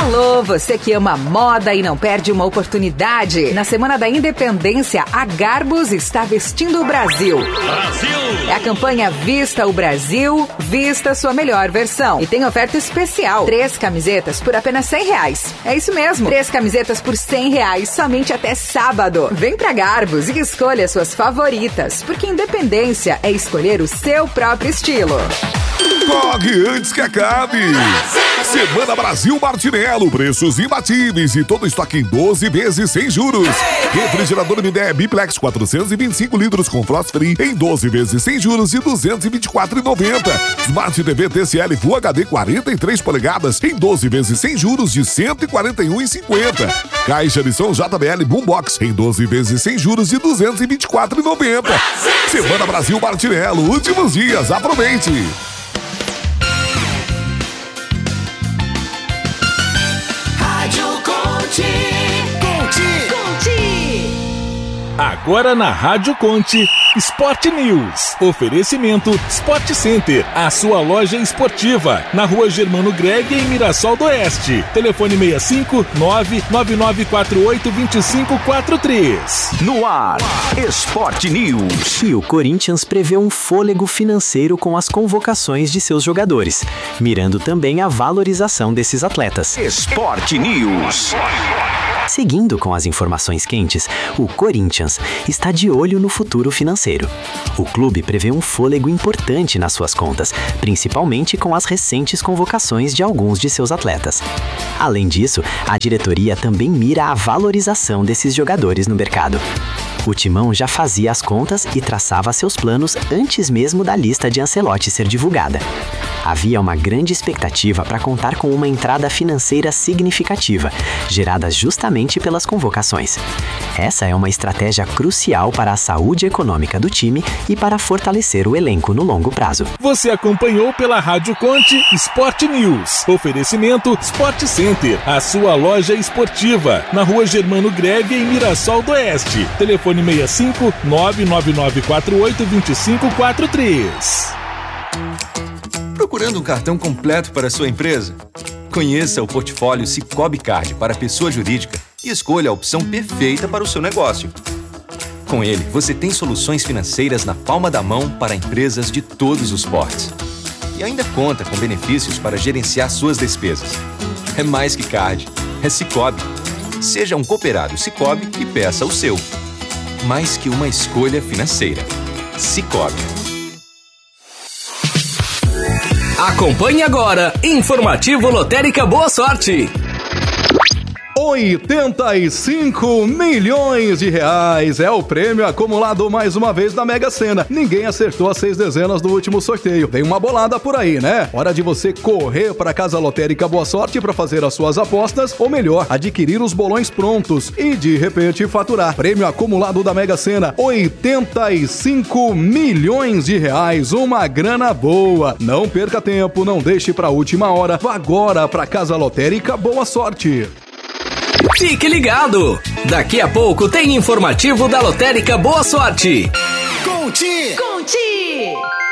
Alô, você que ama moda e não perde uma oportunidade. Na Semana da Independência, a Garbus está vestindo o Brasil. É a campanha Vista o Brasil, vista sua melhor versão. E tem oferta especial, 3 camisetas por apenas R$100. É isso mesmo, 3 camisetas por R$100, somente até sábado. Vem pra Garbus e escolha suas favoritas, porque independência é escolher o seu próprio estilo. Corre antes que acabe! Semana Brasil Martinello, preços imbatíveis e todo estoque em 12 vezes sem juros. Refrigerador Midea Biplex 425 litros com Frost Free em 12 vezes sem juros de R$ 224,90. Smart TV TCL Full HD 43 polegadas em 12 vezes sem juros de R$ 141,50. Caixa de som JBL Boombox em 12 vezes sem juros de R$ 224,90. Semana Brasil Martinello, últimos dias, aproveite! Agora na Rádio Conte, Sport News. Oferecimento Sport Center, a sua loja esportiva. Na Rua Germano Greg, em Mirassol do Oeste. Telefone 65 999482543. No ar, Sport News. E o Corinthians prevê um fôlego financeiro com as convocações de seus jogadores, mirando também a valorização desses atletas. Sport News. Seguindo com as informações quentes, o Corinthians está de olho no futuro financeiro. O clube prevê um fôlego importante nas suas contas, principalmente com as recentes convocações de alguns de seus atletas. Além disso, a diretoria também mira a valorização desses jogadores no mercado. O Timão já fazia as contas e traçava seus planos antes mesmo da lista de Ancelotti ser divulgada. Havia uma grande expectativa para contar com uma entrada financeira significativa, gerada justamente pelas convocações. Essa é uma estratégia crucial para a saúde econômica do time e para fortalecer o elenco no longo prazo. Você acompanhou pela Rádio Conte Sport News. Oferecimento Sport Center, a sua loja esportiva. Na Rua Germano Greg, em Mirassol do Oeste. Telefone 65 999482543. Procurando um cartão completo para a sua empresa? Conheça o portfólio Sicoob Card para pessoa jurídica e escolha a opção perfeita para o seu negócio. Com ele, você tem soluções financeiras na palma da mão para empresas de todos os portes. E ainda conta com benefícios para gerenciar suas despesas. É mais que card, é Sicoob. Seja um cooperado Sicoob e peça o seu. Mais que uma escolha financeira. Sicoob. Acompanhe agora, Informativo Lotérica Boa Sorte. 85 milhões de reais é o prêmio acumulado mais uma vez na Mega Sena. Ninguém acertou as 6 dezenas do último sorteio. Tem uma bolada por aí, né? Hora de você correr para a Casa Lotérica Boa Sorte para fazer as suas apostas, ou melhor, adquirir os bolões prontos e de repente faturar. Prêmio acumulado da Mega Sena, 85 milhões de reais, uma grana boa. Não perca tempo, não deixe para a última hora. Vá agora para a Casa Lotérica Boa Sorte. Fique ligado! Daqui a pouco tem informativo da Lotérica Boa Sorte. Conte!